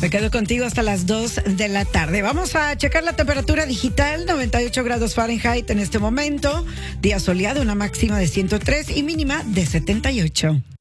Me quedo contigo hasta las 2 de la tarde. Vamos a checar la temperatura digital, 98 grados Fahrenheit en este momento. Día soleado, una máxima de 103 y mínima de 78.